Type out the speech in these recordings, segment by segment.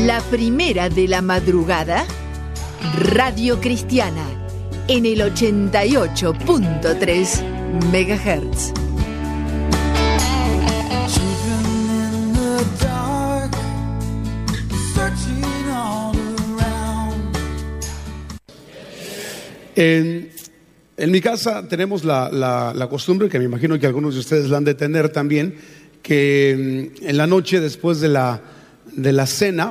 La primera de la madrugada, Radio Cristiana, en el 88.3 MHz. En mi casa tenemos la costumbre, que me imagino que algunos de ustedes la han de tener también, que en la noche después de la cena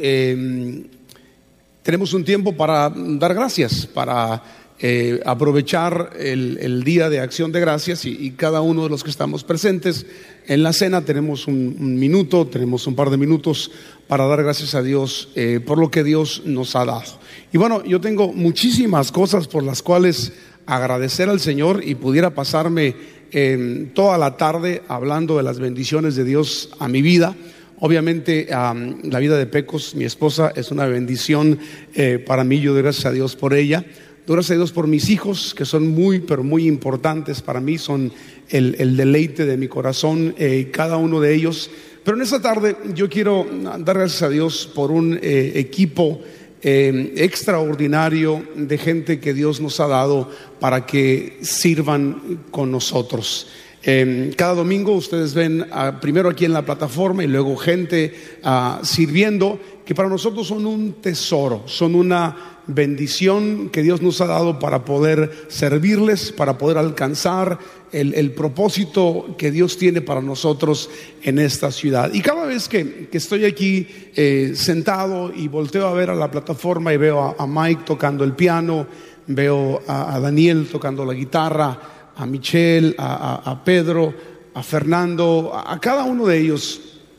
tenemos un tiempo para dar gracias, para aprovechar el día de acción de gracias, y cada uno de los que estamos presentes en la cena tenemos un minuto, tenemos un par de minutos para dar gracias a Dios por lo que Dios nos ha dado. Y bueno, yo tengo muchísimas cosas por las cuales agradecer al Señor, y pudiera pasarme toda la tarde hablando de las bendiciones de Dios a mi vida. Obviamente la vida de Pecos, mi esposa, es una bendición para mí. Yo doy gracias a Dios por ella. Doy gracias a Dios por mis hijos, que son muy, pero muy importantes para mí. Son el deleite de mi corazón, cada uno de ellos. Pero en esta tarde yo quiero dar gracias a Dios por un equipo extraordinario de gente que Dios nos ha dado para que sirvan con nosotros. Cada domingo ustedes ven primero aquí en la plataforma y luego gente sirviendo, que para nosotros son un tesoro, son una bendición que Dios nos ha dado para poder servirles, para poder alcanzar el propósito que Dios tiene para nosotros en esta ciudad. Y cada vez que estoy aquí sentado y volteo a ver a la plataforma y veo a Mike tocando el piano, veo a Daniel tocando la guitarra, a Michelle, a Pedro, a Fernando, a cada uno de ellos,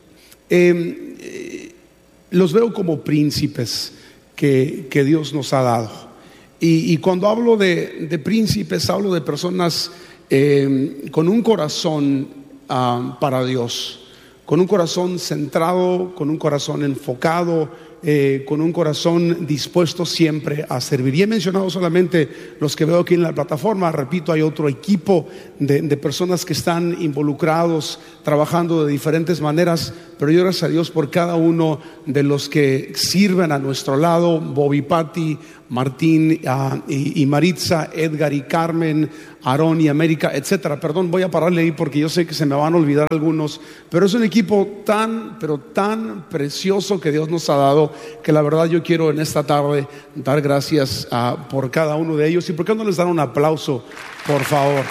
los veo como príncipes que Dios nos ha dado. Y cuando hablo de príncipes, hablo de personas con un corazón para Dios, con un corazón centrado, con un corazón enfocado, con un corazón dispuesto siempre a servir. Y he mencionado solamente los que veo aquí en la plataforma. Repito, hay otro equipo de personas que están involucrados, trabajando de diferentes maneras, pero yo gracias a Dios por cada uno de los que sirven a nuestro lado: Bobby, Patti, Martín y Maritza, Edgar y Carmen, Aarón y América, etcétera. Perdón, voy a pararle ahí porque yo sé que se me van a olvidar algunos, pero es un equipo tan, pero tan precioso que Dios nos ha dado, que la verdad yo quiero en esta tarde dar gracias por cada uno de ellos. ¿Y por qué no les dan un aplauso, por favor?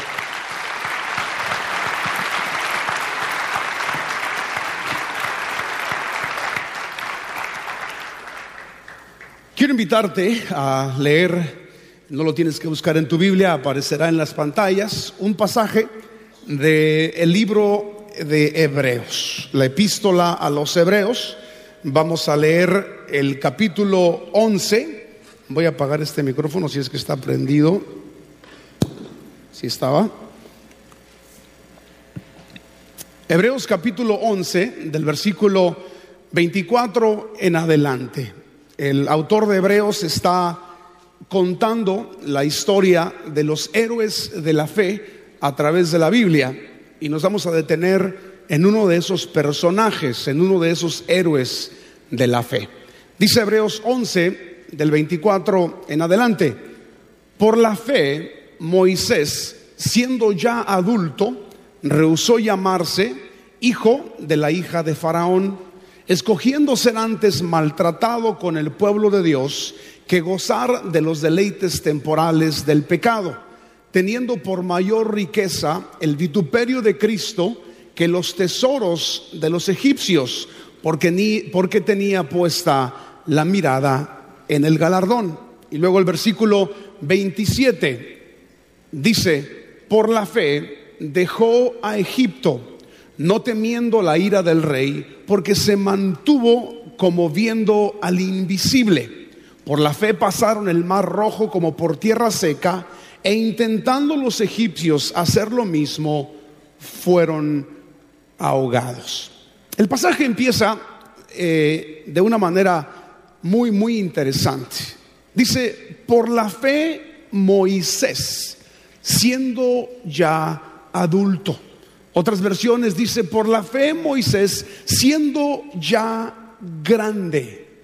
Quiero invitarte a leer, no lo tienes que buscar en tu Biblia, aparecerá en las pantallas, un pasaje del libro de Hebreos, la epístola a los Hebreos. Vamos a leer el capítulo 11. Voy a apagar este micrófono si es que está prendido. Si estaba. Hebreos capítulo 11, del versículo 24 en adelante. El autor de Hebreos está contando la historia de los héroes de la fe a través de la Biblia, y nos vamos a detener en uno de esos personajes, en uno de esos héroes de la fe. Dice Hebreos 11, del 24 en adelante: por la fe, Moisés, siendo ya adulto, rehusó llamarse hijo de la hija de Faraón, escogiendo ser antes maltratado con el pueblo de Dios que gozar de los deleites temporales del pecado, teniendo por mayor riqueza el vituperio de Cristo que los tesoros de los egipcios, porque tenía puesta la mirada en el galardón. Y luego el versículo 27 dice: por la fe dejó a Egipto, no temiendo la ira del rey, porque se mantuvo como viendo al invisible. Por la fe pasaron el mar Rojo como por tierra seca, e intentando los egipcios hacer lo mismo, fueron ahogados. El pasaje empieza de una manera muy, muy interesante. Dice: por la fe Moisés, siendo ya adulto. Otras versiones dice: por la fe Moisés, siendo ya grande.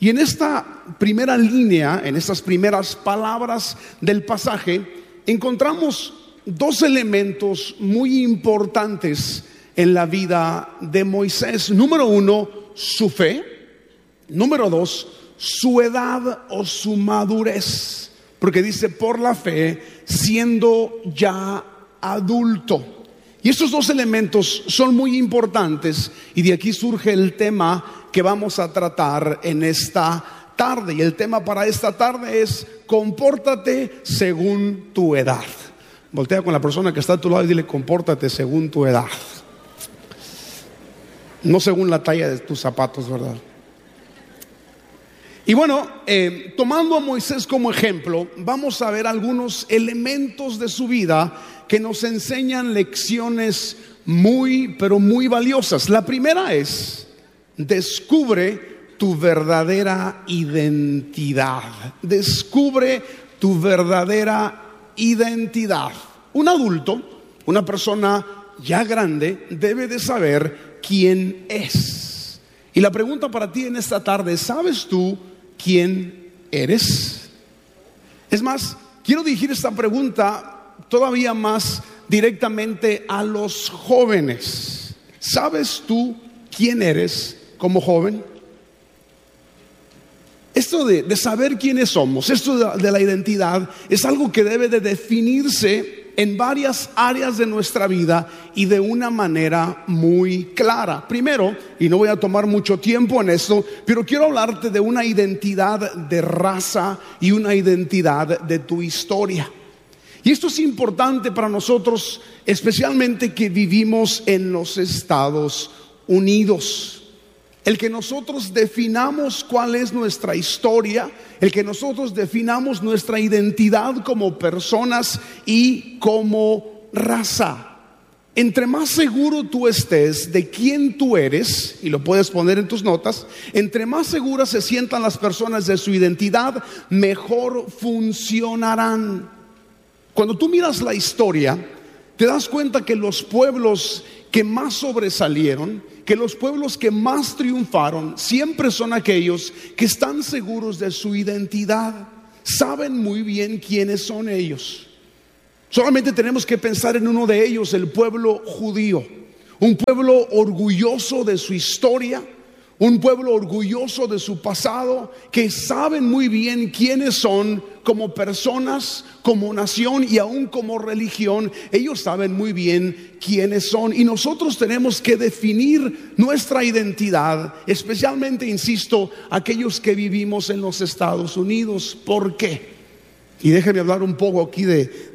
Y en esta primera línea, en estas primeras palabras del pasaje, encontramos dos elementos muy importantes en la vida de Moisés. Número uno, su fe. Número dos, su edad o su madurez. Porque dice, por la fe, siendo ya adulto. Y estos dos elementos son muy importantes, y de aquí surge el tema que vamos a tratar en esta tarde. Y el tema para esta tarde es: compórtate según tu edad. Voltea con la persona que está a tu lado y dile: compórtate según tu edad. No según la talla de tus zapatos, ¿verdad? Y bueno, tomando a Moisés como ejemplo, vamos a ver algunos elementos de su vida que nos enseñan lecciones muy, pero muy valiosas. La primera es: descubre tu verdadera identidad. Descubre tu verdadera identidad. Un adulto, una persona ya grande, debe de saber quién es. Y la pregunta para ti en esta tarde: ¿sabes tú quién eres? Es más, quiero dirigir esta pregunta todavía más directamente a los jóvenes. ¿Sabes tú quién eres como joven? Esto de saber quiénes somos, esto de la identidad, es algo que debe de definirse en varias áreas de nuestra vida y de una manera muy clara. Primero, y no voy a tomar mucho tiempo en esto, pero quiero hablarte de una identidad de raza y una identidad de tu historia. Y esto es importante para nosotros, especialmente que vivimos en los Estados Unidos. El que nosotros definamos cuál es nuestra historia, el que nosotros definamos nuestra identidad como personas y como raza. Entre más seguro tú estés de quién tú eres, y lo puedes poner en tus notas, entre más seguras se sientan las personas de su identidad, mejor funcionarán. Cuando tú miras la historia, te das cuenta que los pueblos que más sobresalieron, que los pueblos que más triunfaron, siempre son aquellos que están seguros de su identidad. Saben muy bien quiénes son ellos. Solamente tenemos que pensar en uno de ellos, el pueblo judío. Un pueblo orgulloso de su historia, un pueblo orgulloso de su pasado, que saben muy bien quiénes son como personas, como nación y aún como religión. Ellos saben muy bien quiénes son, y nosotros tenemos que definir nuestra identidad, especialmente, insisto, aquellos que vivimos en los Estados Unidos. ¿Por qué? Y déjenme hablar un poco aquí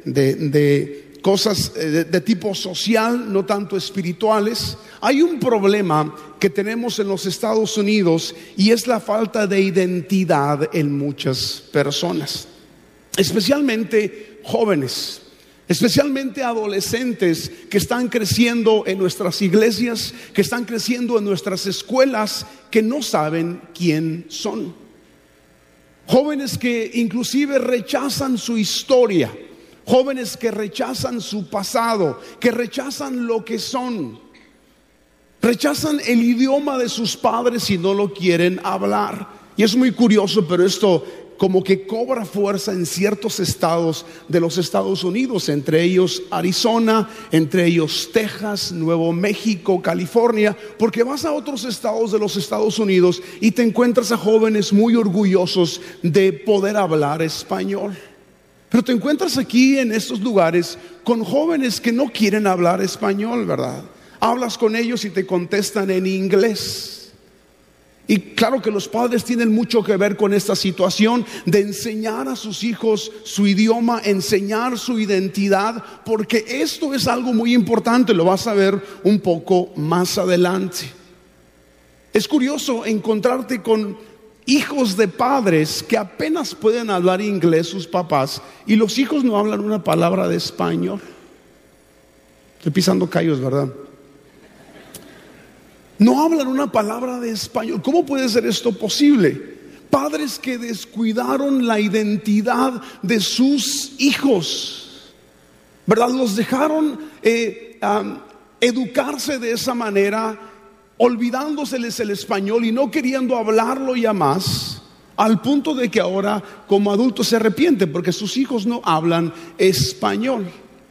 de cosas de tipo social, no tanto espirituales. Hay un problema que tenemos en los Estados Unidos, y es la falta de identidad en muchas personas, especialmente jóvenes, especialmente adolescentes que están creciendo en nuestras iglesias, que están creciendo en nuestras escuelas, que no saben quién son. Jóvenes que inclusive rechazan su historia, jóvenes que rechazan su pasado, que rechazan lo que son, rechazan el idioma de sus padres y no lo quieren hablar. Y es muy curioso, pero esto como que cobra fuerza en ciertos estados de los Estados Unidos, entre ellos Arizona, entre ellos Texas, Nuevo México, California, porque vas a otros estados de los Estados Unidos y te encuentras a jóvenes muy orgullosos de poder hablar español. Pero te encuentras aquí en estos lugares con jóvenes que no quieren hablar español, ¿verdad? Hablas con ellos y te contestan en inglés. Y claro que los padres tienen mucho que ver con esta situación de enseñar a sus hijos su idioma, enseñar su identidad, porque esto es algo muy importante. Lo vas a ver un poco más adelante. Es curioso encontrarte con hijos de padres que apenas pueden hablar inglés, sus papás, y los hijos no hablan una palabra de español. Estoy pisando callos, ¿verdad? No hablan una palabra de español. ¿Cómo puede ser esto posible? Padres que descuidaron la identidad de sus hijos, ¿verdad? Los dejaron educarse de esa manera, olvidándoseles el español y no queriendo hablarlo ya más. al punto de que ahora como adultos se arrepiente porque sus hijos no hablan español.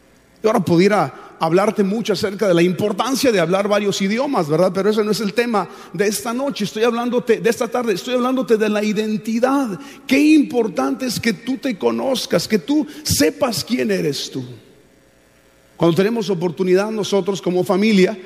Y ahora pudiera hablarte mucho acerca de la importancia de hablar varios idiomas, ¿verdad? Pero ese no es el tema de esta noche. De esta tarde estoy hablándote de la identidad. Qué importante es que tú te conozcas, que tú sepas quién eres tú. Cuando tenemos oportunidad nosotros como familia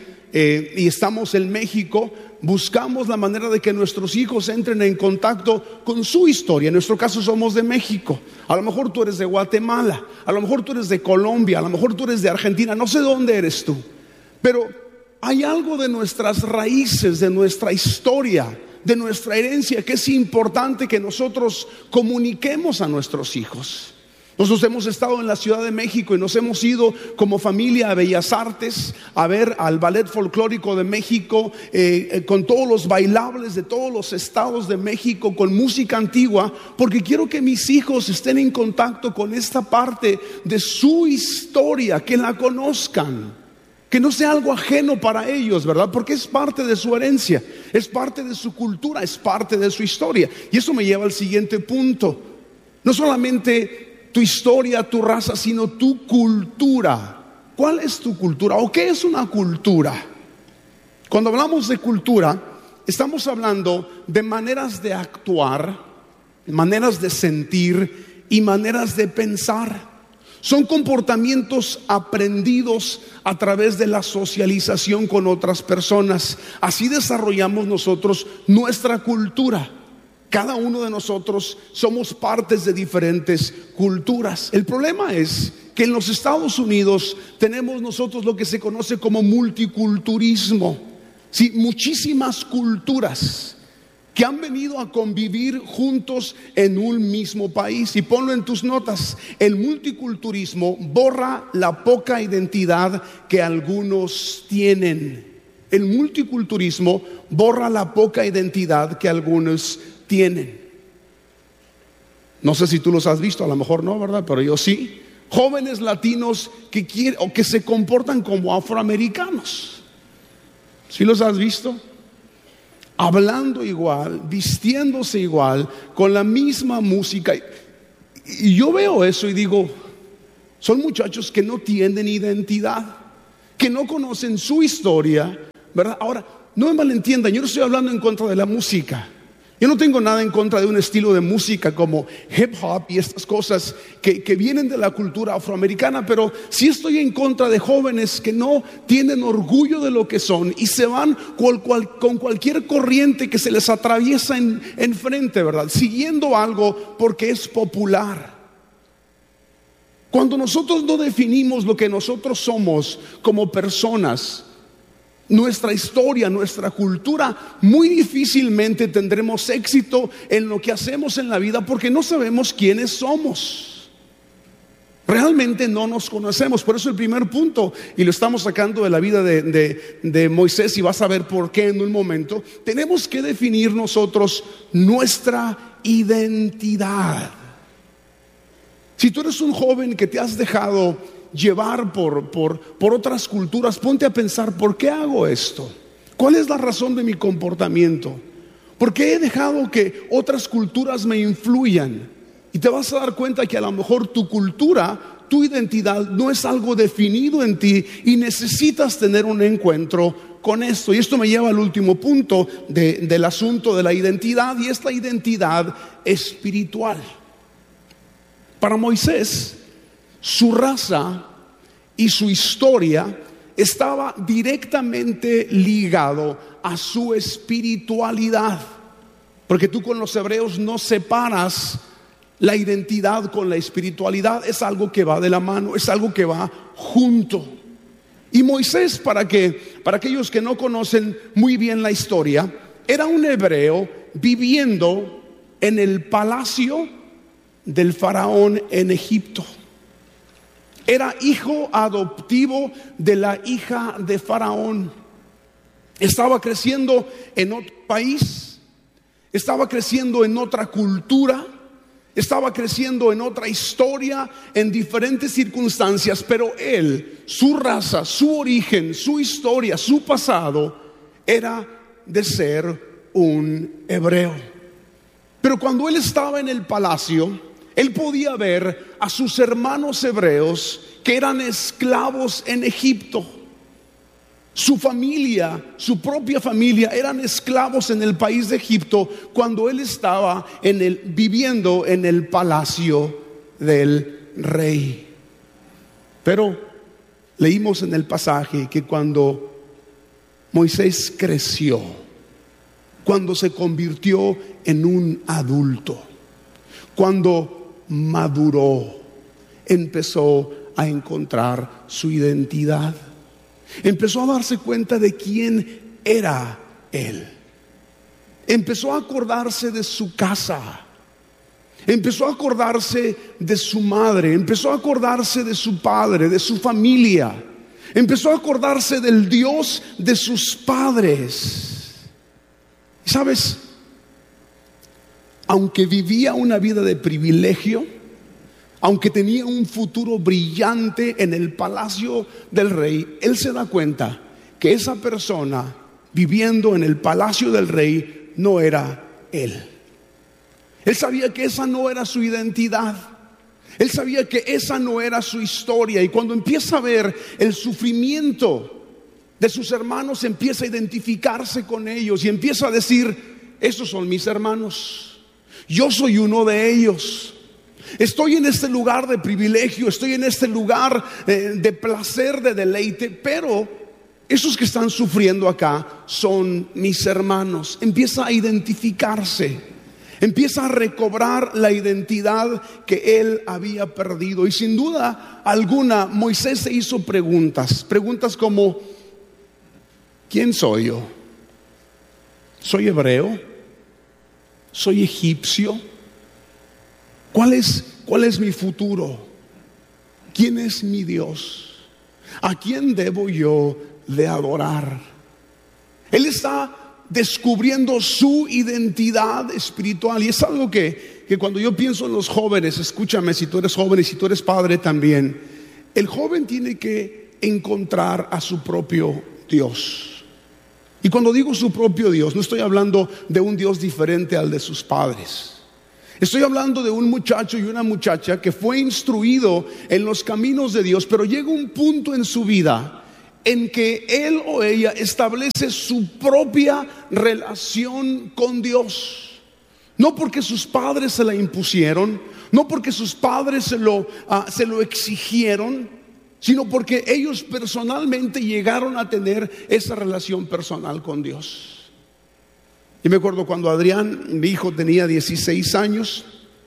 y estamos en México, buscamos la manera de que nuestros hijos entren en contacto con su historia. En nuestro caso somos de México. A lo mejor tú eres de Guatemala, a lo mejor tú eres de Colombia, a lo mejor tú eres de Argentina, no sé dónde eres tú. Pero hay algo de nuestras raíces, de nuestra historia, de nuestra herencia, que es importante que nosotros comuniquemos a nuestros hijos. Nosotros hemos estado en la Ciudad de México y nos hemos ido como familia a Bellas Artes a ver al Ballet Folclórico de México, con todos los bailables de todos los estados de México, con música antigua, porque quiero que mis hijos estén en contacto con esta parte de su historia, que la conozcan, que no sea algo ajeno para ellos, ¿verdad? Porque es parte de su herencia, es parte de su cultura, es parte de su historia. Y eso me lleva al siguiente punto. No solamente tu historia, tu raza, sino tu cultura. ¿Cuál es tu cultura? ¿O qué es una cultura? Cuando hablamos de cultura, estamos hablando de maneras de actuar, maneras de sentir y maneras de pensar. Son comportamientos aprendidos a través de la socialización con otras personas. Así desarrollamos nosotros nuestra cultura. Cada uno de nosotros somos partes de diferentes culturas. El problema es que en los Estados Unidos tenemos nosotros lo que se conoce como multiculturismo. Sí, muchísimas culturas que han venido a convivir juntos en un mismo país. Y ponlo en tus notas: el multiculturismo borra la poca identidad que algunos tienen. El multiculturismo borra la poca identidad que algunos tienen. No sé si tú los has visto, a lo mejor no, ¿verdad? Pero yo sí. Jóvenes latinos que quieren o que se comportan como afroamericanos. ¿Sí los has visto? Hablando igual, vistiéndose igual, con la misma música. Y yo veo eso y digo, son muchachos que no tienen identidad, que no conocen su historia, ¿verdad? Ahora, no me malentiendan, yo no estoy hablando en contra de la música. Yo no tengo nada en contra de un estilo de música como hip hop y estas cosas que vienen de la cultura afroamericana, pero sí estoy en contra de jóvenes que no tienen orgullo de lo que son y se van con cualquier corriente que se les atraviesa enfrente, ¿verdad? Siguiendo algo porque es popular. Cuando nosotros no definimos lo que nosotros somos como personas, nuestra historia, nuestra cultura, muy difícilmente tendremos éxito en lo que hacemos en la vida porque no sabemos quiénes somos. Realmente no nos conocemos. Por eso el primer punto, y lo estamos sacando de la vida de Moisés, y vas a ver por qué en un momento, tenemos que definir nosotros nuestra identidad. Si tú eres un joven que te has dejado llevar por otras culturas, ponte a pensar: ¿por qué hago esto? ¿Cuál es la razón de mi comportamiento? ¿Por qué he dejado que otras culturas me influyan? Y te vas a dar cuenta que a lo mejor tu cultura, tu identidad no es algo definido en ti y necesitas tener un encuentro con esto. Y esto me lleva al último punto del asunto de la identidad, y es la identidad espiritual. Para Moisés, su raza y su historia estaba directamente ligado a su espiritualidad, porque tú con los hebreos no separas la identidad con la espiritualidad. Es algo que va de la mano, es algo que va junto. Y Moisés, para aquellos que no conocen muy bien la historia, era un hebreo viviendo en el palacio del faraón en Egipto. Era hijo adoptivo de la hija de Faraón. Estaba creciendo en otro país, estaba creciendo en otra cultura, estaba creciendo en otra historia, en diferentes circunstancias, pero él, su raza, su origen, su historia, su pasado, era de ser un hebreo. Pero cuando él estaba en el palacio, él podía ver a sus hermanos hebreos que eran esclavos en Egipto. Su familia, su propia familia, eran esclavos en el país de Egipto cuando él estaba viviendo en el palacio del rey. Pero leímos en el pasaje que cuando Moisés creció, cuando se convirtió en un adulto, cuando maduró, empezó a encontrar su identidad. Empezó a darse cuenta de quién era él. Empezó a acordarse de su casa. Empezó a acordarse de su madre. Empezó a acordarse de su padre, de su familia. Empezó a acordarse del Dios de sus padres. ¿Y sabes? Aunque vivía una vida de privilegio, aunque tenía un futuro brillante en el palacio del rey, él se da cuenta que esa persona viviendo en el palacio del rey no era él. Él sabía que esa no era su identidad. Él sabía que esa no era su historia. Y cuando empieza a ver el sufrimiento de sus hermanos, empieza a identificarse con ellos y empieza a decir: esos son mis hermanos, yo soy uno de ellos. Estoy en este lugar de privilegio, estoy en este lugar de placer, de deleite, pero esos que están sufriendo acá son mis hermanos. Empieza a identificarse, empieza a recobrar la identidad que él había perdido. Y sin duda alguna, Moisés se hizo preguntas como: ¿quién soy yo? ¿Soy hebreo? ¿Soy egipcio? ¿Cuál es mi futuro? ¿Quién es mi Dios? ¿A quién debo yo de adorar? Él está descubriendo su identidad espiritual. Y es algo que cuando yo pienso en los jóvenes, escúchame, si tú eres joven y si tú eres padre también, el joven tiene que encontrar a su propio Dios. Y cuando digo su propio Dios, no estoy hablando de un Dios diferente al de sus padres. Estoy hablando de un muchacho y una muchacha que fue instruido en los caminos de Dios, pero llega un punto en su vida en que él o ella establece su propia relación con Dios. No porque sus padres se la impusieron, no porque sus padres se lo exigieron, sino porque ellos personalmente llegaron a tener esa relación personal con Dios. Yo me acuerdo cuando Adrián, mi hijo, tenía 16 años,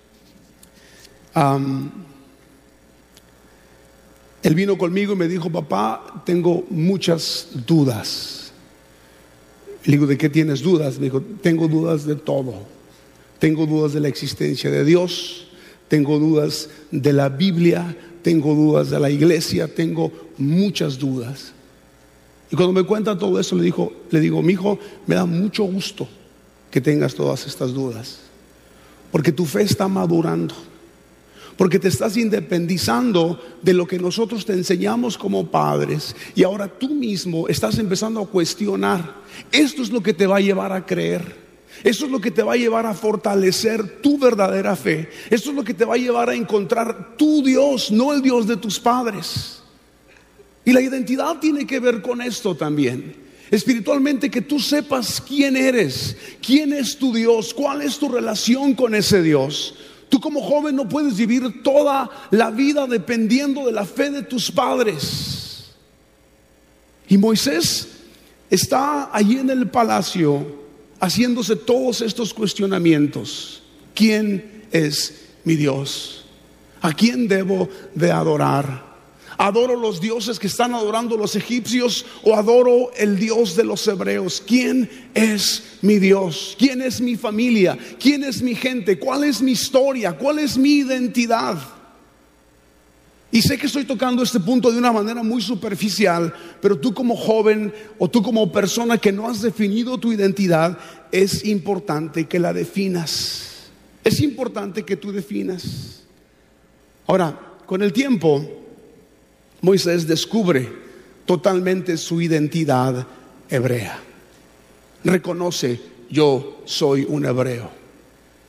él vino conmigo y me dijo: papá, tengo muchas dudas. Le digo: ¿de qué tienes dudas? Me dijo: tengo dudas de todo. Tengo dudas de la existencia de Dios, tengo dudas de la Biblia, tengo dudas de la iglesia, tengo muchas dudas. Y cuando me cuenta todo eso, le digo: mi hijo, me da mucho gusto que tengas todas estas dudas, porque tu fe está madurando, porque te estás independizando de lo que nosotros te enseñamos como padres, y ahora tú mismo estás empezando a cuestionar. Esto es lo que te va a llevar a creer, esto es lo que te va a llevar a fortalecer tu verdadera fe, esto es lo que te va a llevar a encontrar tu Dios, no el Dios de tus padres. Y la identidad tiene que ver con esto también. Espiritualmente, que tú sepas quién eres, quién es tu Dios, cuál es tu relación con ese Dios. Tú como joven no puedes vivir toda la vida dependiendo de la fe de tus padres. Y Moisés está allí en el palacio haciéndose todos estos cuestionamientos. ¿Quién es mi Dios? ¿A quién debo de adorar? ¿Adoro los dioses que están adorando los egipcios o adoro el Dios de los hebreos? ¿Quién es mi Dios? ¿Quién es mi familia? ¿Quién es mi gente? ¿Cuál es mi historia? ¿Cuál es mi identidad? Y sé que estoy tocando este punto de una manera muy superficial, pero tú como joven o tú como persona que no has definido tu identidad, es importante que la definas. Es importante que tú definas. Ahora, con el tiempo, Moisés descubre totalmente su identidad hebrea. Reconoce: yo soy un hebreo.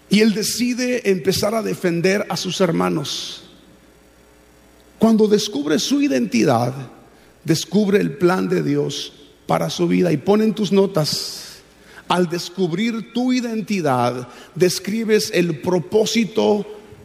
Y él decide empezar a defender a sus hermanos. Cuando descubre su identidad, descubre el plan de Dios para su vida. Y pon en tus notas: al descubrir tu identidad, descubres el propósito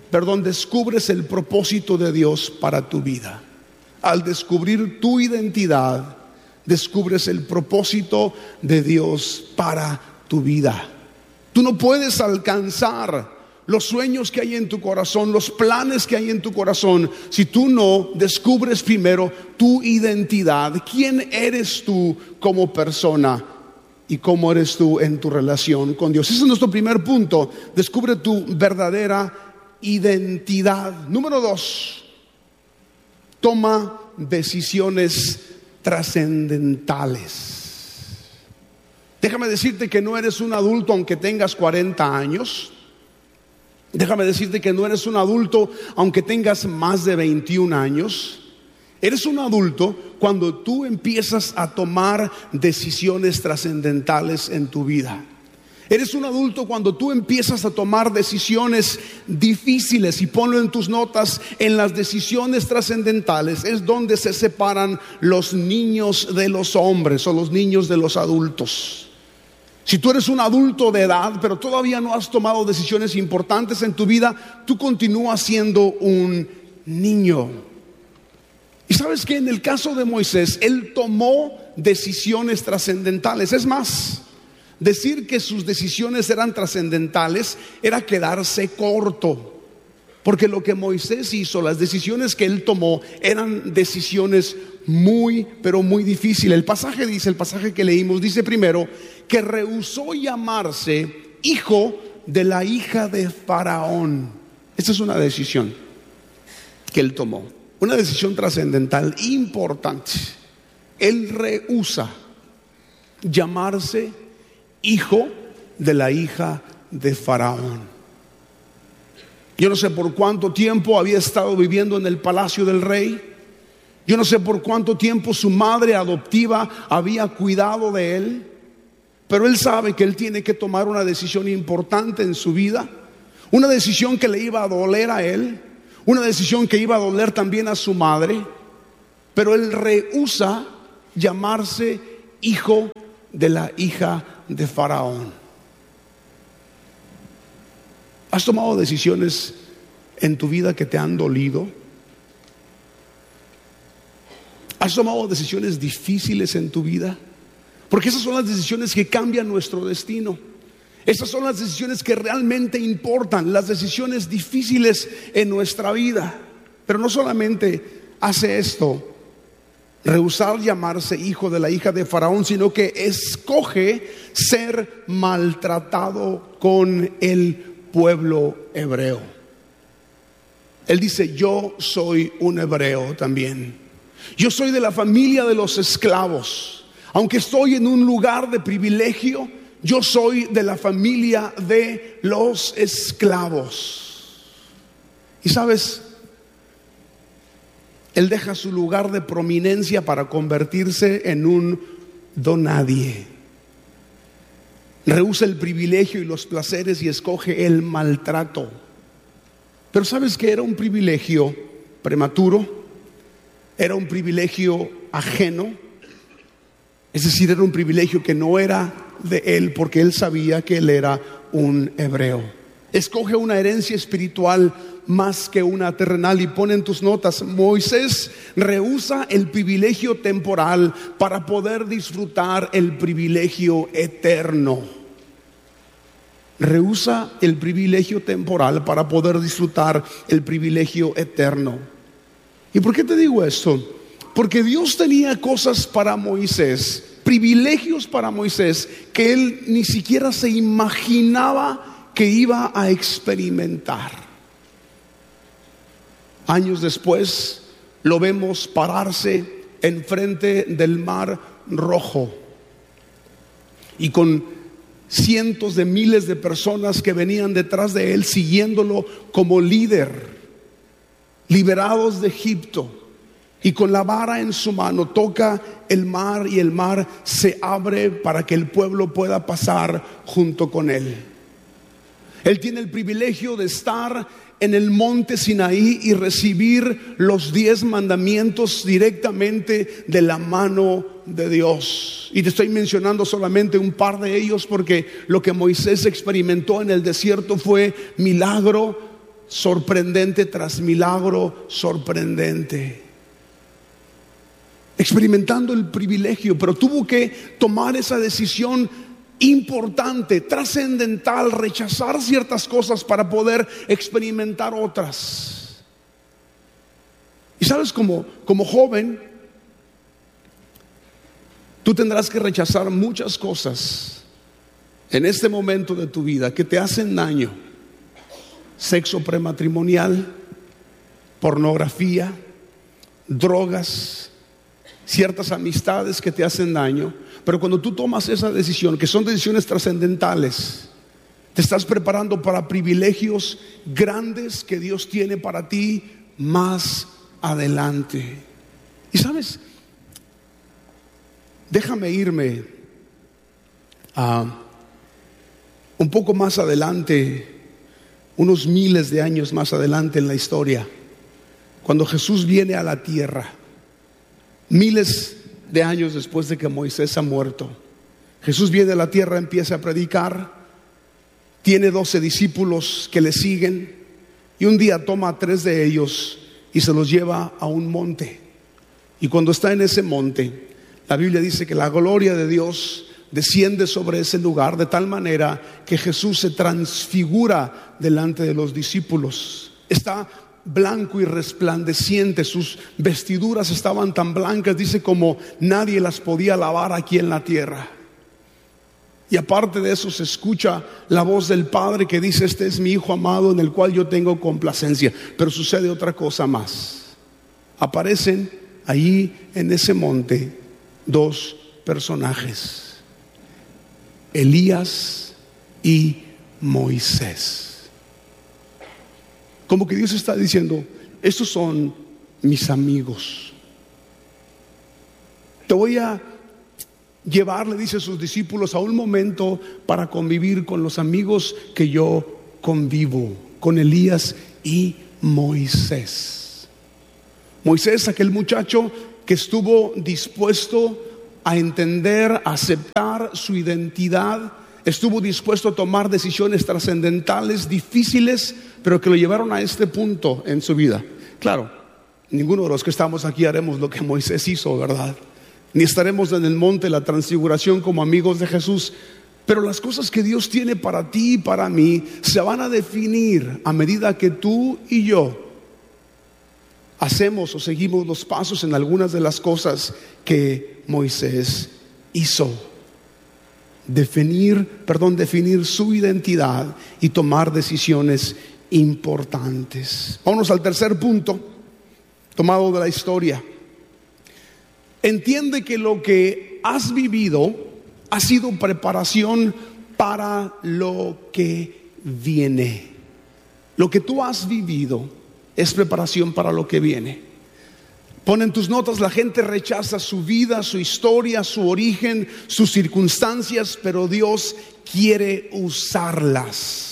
de Dios para tu vida. Al descubrir tu identidad, descubres el propósito de Dios para tu vida. Tú no puedes alcanzar los sueños que hay en tu corazón, los planes que hay en tu corazón, si tú no descubres primero tu identidad. ¿Quién eres tú como persona? ¿Y cómo eres tú en tu relación con Dios? Ese es nuestro primer punto. Descubre tu verdadera identidad. Número 2, toma decisiones trascendentales. Déjame decirte que no eres un adulto aunque tengas 40 años. Déjame decirte que no eres un adulto aunque tengas más de 21 años. Eres un adulto cuando tú empiezas a tomar decisiones trascendentales en tu vida. Eres un adulto cuando tú empiezas a tomar decisiones difíciles. Y ponlo en tus notas: en las decisiones trascendentales es donde se separan los niños de los hombres, o los niños de los adultos. Si tú eres un adulto de edad, pero todavía no has tomado decisiones importantes en tu vida, tú continúas siendo un niño. Y sabes que en el caso de Moisés, él tomó decisiones trascendentales. Es más, decir que sus decisiones eran trascendentales era quedarse corto. Porque lo que Moisés hizo, las decisiones que él tomó, eran decisiones muy, pero muy difíciles. El pasaje que leímos, dice primero que rehusó llamarse hijo de la hija de Faraón. Esta es una decisión que él tomó, una decisión trascendental importante. Él rehúsa llamarse hijo de la hija de Faraón. Yo no sé por cuánto tiempo había estado viviendo en el palacio del rey. Yo no sé por cuánto tiempo su madre adoptiva había cuidado de él. Pero él sabe que él tiene que tomar una decisión importante en su vida. Una decisión que le iba a doler a él. Una decisión que iba a doler también a su madre. Pero él rehúsa llamarse hijo de la hija de Faraón. ¿Has tomado decisiones en tu vida que te han dolido? ¿Has tomado decisiones difíciles en tu vida? Porque esas son las decisiones que cambian nuestro destino. Esas son las decisiones que realmente importan, las decisiones difíciles en nuestra vida. Pero no solamente hace esto, rehusar llamarse hijo de la hija de Faraón, sino que escoge ser maltratado con el pueblo hebreo. Él dice: yo soy un hebreo también. Yo soy de la familia de los esclavos. Aunque estoy en un lugar de privilegio, yo soy de la familia de los esclavos. Y sabes, él deja su lugar de prominencia para convertirse en un donadie. Rehúsa el privilegio y los placeres y escoge el maltrato. Pero ¿sabes qué? Era un privilegio prematuro, era un privilegio ajeno. Es decir, era un privilegio que no era de él, porque él sabía que él era un hebreo. Escoge una herencia espiritual más que una terrenal. Y pon en tus notas: Moisés rehúsa el privilegio temporal para poder disfrutar el privilegio eterno. Rehúsa el privilegio temporal para poder disfrutar el privilegio eterno. ¿Y por qué te digo esto? Porque Dios tenía cosas para Moisés, privilegios para Moisés, que él ni siquiera se imaginaba que iba a experimentar. Años después lo vemos pararse enfrente del Mar Rojo y con cientos de miles de personas que venían detrás de él siguiéndolo como líder, liberados de Egipto. Y con la vara en su mano toca el mar y el mar se abre para que el pueblo pueda pasar junto con él. Él tiene el privilegio de estar en el monte Sinaí y recibir los 10 mandamientos directamente de la mano de Dios. Y te estoy mencionando solamente un par de ellos, porque lo que Moisés experimentó en el desierto fue milagro sorprendente tras milagro sorprendente. Experimentando el privilegio, pero tuvo que tomar esa decisión importante, trascendental, rechazar ciertas cosas para poder experimentar otras. Y sabes, como joven, tú tendrás que rechazar muchas cosas en este momento de tu vida que te hacen daño: sexo prematrimonial, pornografía, drogas, ciertas amistades que te hacen daño. Pero cuando tú tomas esa decisión, que son decisiones trascendentales, te estás preparando para privilegios grandes que Dios tiene para ti más adelante. Y sabes, déjame irme a un poco más adelante, unos miles de años más adelante en la historia, cuando Jesús viene a la tierra. Miles de años después de que Moisés ha muerto, Jesús viene a la tierra, empieza a predicar, tiene 12 discípulos que le siguen, y un día toma a 3 de ellos y se los lleva a un monte. Y cuando está en ese monte, la Biblia dice que la gloria de Dios desciende sobre ese lugar de tal manera que Jesús se transfigura delante de los discípulos. Está blanco y resplandeciente, sus vestiduras estaban tan blancas, dice, como nadie las podía lavar aquí en la tierra. Y aparte de eso se escucha la voz del Padre que dice: este es mi Hijo amado en el cual yo tengo complacencia. Pero sucede otra cosa más. Aparecen allí en ese monte 2 personajes: Elías y Moisés. Como que Dios está diciendo: estos son mis amigos. Te voy a llevar, le dice a sus discípulos, a un momento para convivir con los amigos que yo convivo, con Elías y Moisés. Moisés, aquel muchacho que estuvo dispuesto a entender, a aceptar su identidad, estuvo dispuesto a tomar decisiones trascendentales, difíciles, pero que lo llevaron a este punto en su vida. Claro, ninguno de los que estamos aquí haremos lo que Moisés hizo, ¿verdad? Ni estaremos en el monte de la transfiguración como amigos de Jesús. Pero las cosas que Dios tiene para ti y para mí se van a definir a medida que tú y yo hacemos o seguimos los pasos en algunas de las cosas que Moisés hizo. Definir su identidad y tomar decisiones importantes. Vámonos al tercer punto, tomado de la historia. Entiende que lo que has vivido ha sido preparación para lo que viene. Lo que tú has vivido es preparación para lo que viene. Pon en tus notas: la gente rechaza su vida, su historia, su origen, sus circunstancias, pero Dios quiere usarlas.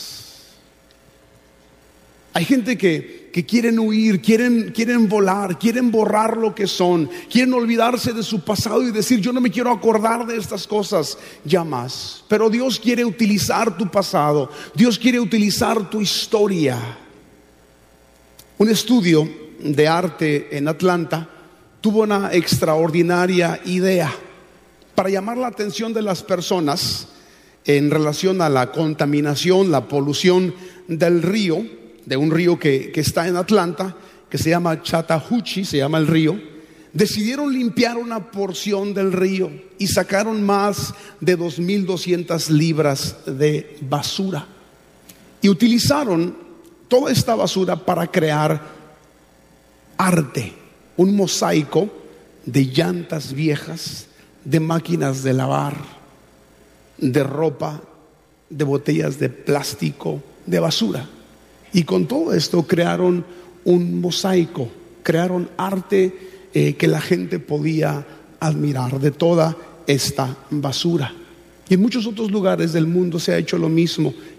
Hay gente que quieren huir, quieren volar, quieren borrar lo que son, quieren olvidarse de su pasado y decir: yo no me quiero acordar de estas cosas ya más. Pero Dios quiere utilizar tu pasado, Dios quiere utilizar tu historia. Un estudio de arte en Atlanta tuvo una extraordinaria idea para llamar la atención de las personas en relación a la contaminación, la polución del río, de un río que está en Atlanta, que se llama Chattahoochee, se llama el río. Decidieron limpiar una porción del río y sacaron más de 2,200 libras de basura. Y utilizaron toda esta basura para crear arte, un mosaico de llantas viejas, de máquinas de lavar, de ropa, de botellas de plástico, de basura. Y con todo esto crearon un mosaico, crearon arte que la gente podía admirar de toda esta basura. Y en muchos otros lugares del mundo se ha hecho lo mismo.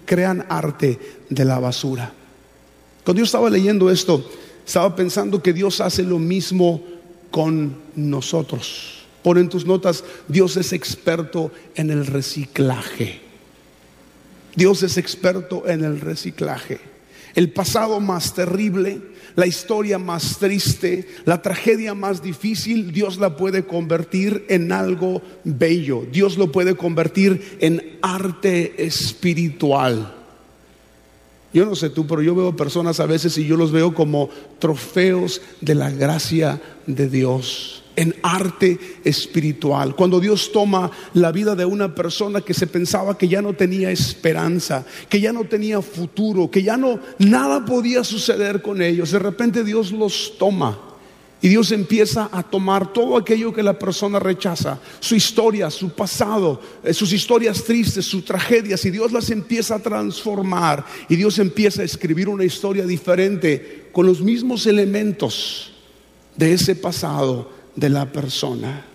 crean arte de la basura. Cuando yo estaba leyendo esto, estaba pensando que Dios hace lo mismo con nosotros. Pon en tus notas: Dios es experto en el reciclaje. Dios es experto en el reciclaje. El pasado más terrible, la historia más triste, la tragedia más difícil, Dios la puede convertir en algo bello. Dios lo puede convertir en arte espiritual. Yo no sé tú, pero yo veo personas a veces y yo los veo como trofeos de la gracia de Dios, en arte espiritual. Cuando Dios toma la vida de una persona que se pensaba que ya no tenía esperanza, que ya no tenía futuro, que ya nada podía suceder con ellos, de repente Dios los toma y Dios empieza a tomar todo aquello que la persona rechaza, su historia, su pasado, sus historias tristes, sus tragedias, y Dios las empieza a transformar, y Dios empieza a escribir una historia diferente con los mismos elementos de ese pasado de la persona.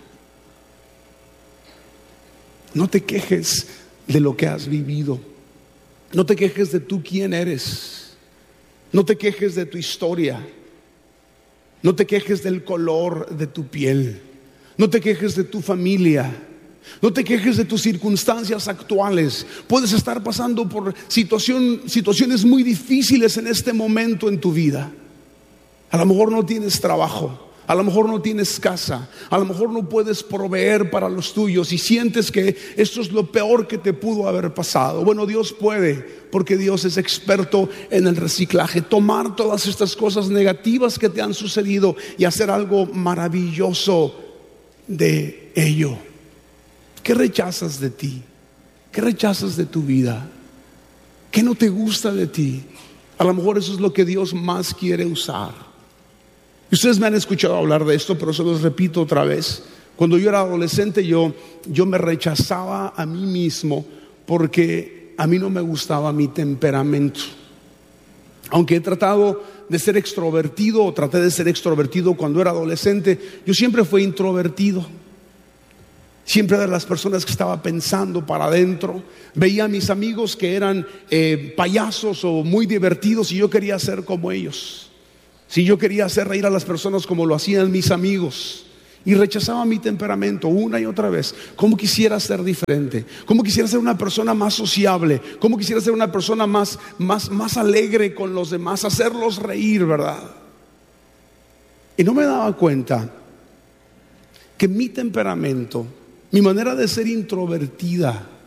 No te quejes de lo que has vivido. No te quejes de tú quién eres. No te quejes de tu historia. No te quejes del color de tu piel. No te quejes de tu familia. No te quejes de tus circunstancias actuales. Puedes estar pasando por situaciones muy difíciles en este momento en tu vida. A lo mejor no tienes trabajo. A lo mejor no tienes casa, a lo mejor no puedes proveer para los tuyos y sientes que esto es lo peor que te pudo haber pasado. Bueno, Dios puede, porque Dios es experto en el reciclaje. Tomar todas estas cosas negativas que te han sucedido y hacer algo maravilloso de ello. ¿Qué rechazas de ti? ¿Qué rechazas de tu vida? ¿Qué no te gusta de ti? A lo mejor eso es lo que Dios más quiere usar. Y ustedes me han escuchado hablar de esto, pero se los repito otra vez. Cuando yo era adolescente, yo me rechazaba a mí mismo porque a mí no me gustaba mi temperamento. Aunque he tratado de ser extrovertido, o traté de ser extrovertido cuando era adolescente, yo siempre fui introvertido. Siempre era de las personas que estaba pensando para adentro. Veía a mis amigos que eran payasos o muy divertidos y yo quería ser como ellos. Si yo quería hacer reír a las personas como lo hacían mis amigos, y rechazaba mi temperamento una y otra vez. ¿Cómo quisiera ser diferente? ¿Cómo quisiera ser una persona más sociable? ¿Cómo quisiera ser una persona más alegre con los demás? Hacerlos reír, ¿verdad? Y no me daba cuenta que mi temperamento, mi manera de ser introvertida,